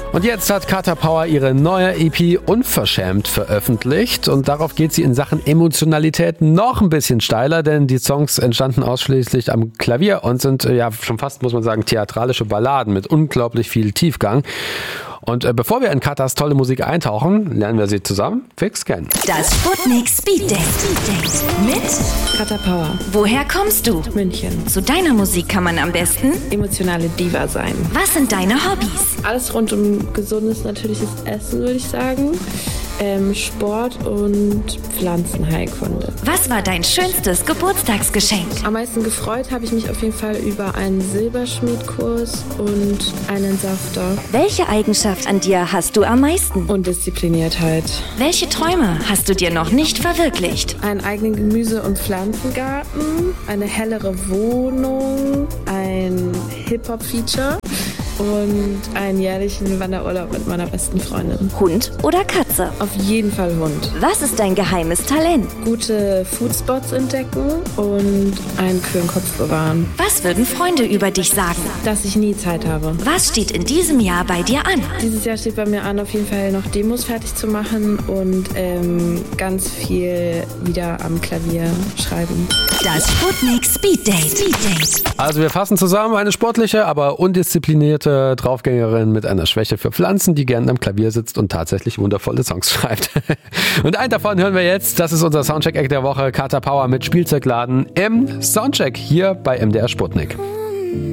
Und jetzt hat Kata Power ihre neue EP Unverschämt veröffentlicht und darauf geht sie in Sachen Emotionalität noch ein bisschen steiler, denn die Songs entstanden ausschließlich am Klavier und sind ja schon fast, muss man sagen, theatralische Balladen mit unglaublich viel Tiefgang. Und bevor wir in Katas tolle Musik eintauchen, lernen wir sie zusammen fix kennen. Das Sputnik Speed Date mit Kata Power. Woher kommst du? München. Zu deiner Musik kann man am besten Emotionale Diva sein. Was sind deine Hobbys? Alles rund um gesundes, natürliches Essen, würde ich sagen. Sport und Pflanzenheilkunde. Was war dein schönstes Geburtstagsgeschenk? Am meisten gefreut habe ich mich auf jeden Fall über einen Silberschmiedkurs und einen Safter. Welche Eigenschaft an dir hast du am meisten? Und Diszipliniertheit. Welche Träume hast du dir noch nicht verwirklicht? Einen eigenen Gemüse- und Pflanzengarten, eine hellere Wohnung, ein Hip-Hop-Feature und einen jährlichen Wanderurlaub mit meiner besten Freundin. Hund oder Katze? Auf jeden Fall Hund. Was ist dein geheimes Talent? Gute Foodspots entdecken und einen kühlen Kopf bewahren. Was würden Freunde über dich sagen? Dass ich nie Zeit habe. Was steht in diesem Jahr bei dir an? Dieses Jahr steht bei mir an, auf jeden Fall noch Demos fertig zu machen und ganz viel wieder am Klavier schreiben. Das Sputnik Speed Date. Also wir fassen zusammen: eine sportliche, aber undisziplinierte Draufgängerin mit einer Schwäche für Pflanzen, die gern am Klavier sitzt und tatsächlich wundervolle Songs schreibt. Und einen davon hören wir jetzt. Das ist unser Soundcheck-Eck der Woche. Kata Power mit Spielzeugladen im Soundcheck hier bei MDR Sputnik.